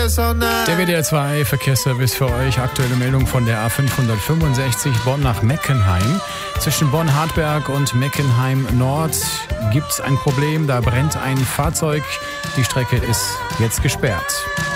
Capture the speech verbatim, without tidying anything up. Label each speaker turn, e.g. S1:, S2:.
S1: Der W D R zwei Verkehrsservice für euch. Aktuelle Meldung von der A fünfhundertfünfundsechzig Bonn nach Meckenheim. Zwischen Bonn-Hartberg und Meckenheim-Nord gibt es ein Problem. Da brennt ein Fahrzeug. Die Strecke ist jetzt gesperrt.